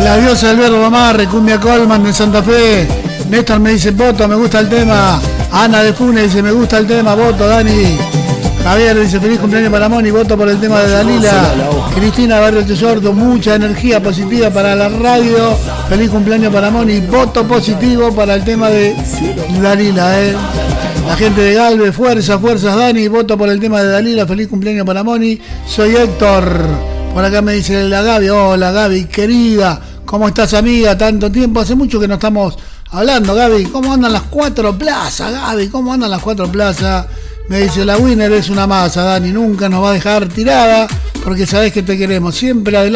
La diosa del verbo mamá, Recumbia Colman de Santa Fe. Néstor me dice voto, me gusta el tema. Ana de Funes dice me gusta el tema, voto. Dani Javier dice feliz cumpleaños para Moni, voto por el tema de Dalila. Cristina Barrio Tesordo, mucha energía positiva para la radio. Feliz cumpleaños para Moni, voto positivo para el tema de Dalila. La gente de Galvez, fuerzas Dani, voto por el tema de Dalila, feliz cumpleaños para Moni. Soy Héctor, por acá me dice la Gaby, hola Gaby, querida, ¿cómo estás amiga? Tanto tiempo, hace mucho que no estamos hablando, Gaby. ¿Cómo andan las 4 plazas, Gaby? ¿Cómo andan las 4 plazas? Me dice la Winner es una masa, Dani, nunca nos va a dejar tirada, porque sabés que te queremos, siempre adelante.